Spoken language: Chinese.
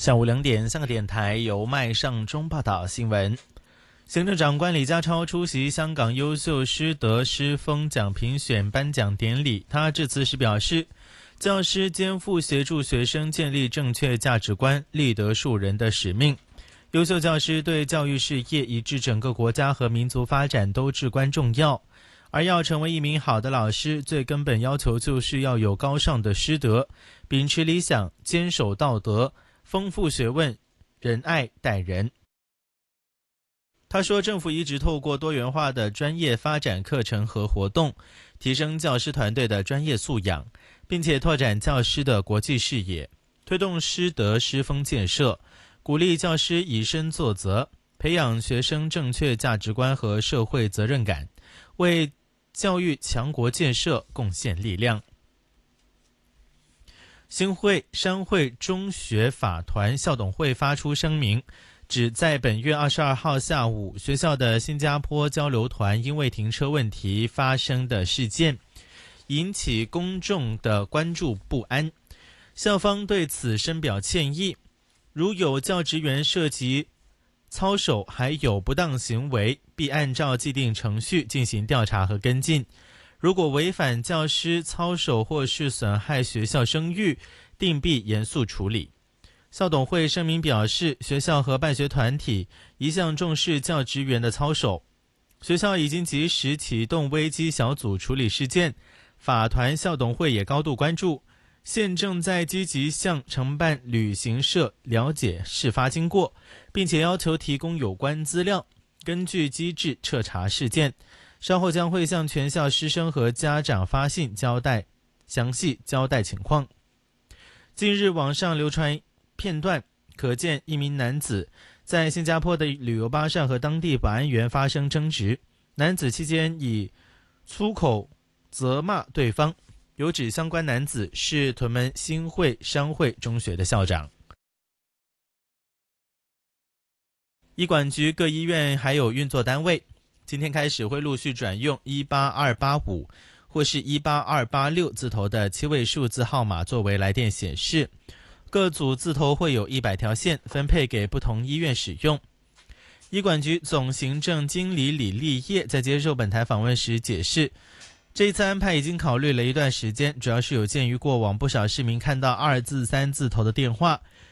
上午2点，香港电台由麦尚中报道新闻。行政长官李家超出席香港优秀师德师风奖评选颁奖典礼。他致辞时表示，教师肩负协助学生建立正确价值观、立德树人的使命。优秀教师对教育事业以至整个国家和民族发展都至关重要。而要成为一名好的老师，最根本要求就是要有高尚的师德，秉持理想，坚守道德，丰富学问，仁爱待人。他说，政府一直透过多元化的专业发展课程和活动，提升教师团队的专业素养，并且拓展教师的国际视野，推动师德师风建设，鼓励教师以身作则，培养学生正确价值观和社会责任感，为教育强国建设贡献力量。新会商会中学法团校董会发出声明，指在本月22号下午，学校的新加坡交流团因为停车问题发生的事件，引起公众的关注不安。校方对此深表歉意，如有教职员涉及操守还有不当行为，必按照既定程序进行调查和跟进。如果违反教师操守或是损害学校声誉，定必严肃处理。校董会声明表示，学校和办学团体一向重视教职员的操守，学校已经及时启动危机小组处理事件，法团校董会也高度关注，现正在积极向承办旅行社了解事发经过，并且要求提供有关资料，根据机制彻查事件。稍后将会向全校师生和家长发信详细交代情况。近日网上流传片段，可见一名男子在新加坡的旅游巴上和当地保安员发生争执，男子期间以粗口责骂对方，有指相关男子是屯门新会商会中学的校长。医管局各医院还有运作单位今天开始会陆续转用18285或是18286字头的7位数字号码作为来电显示，各组字头会有100条线分配给不同医院使用。医管局总行政经理李立业在接受本台访问时解释，这一次安排已经考虑了一段时间，主要是有鉴于过往不少市民看到2字3字头的电话，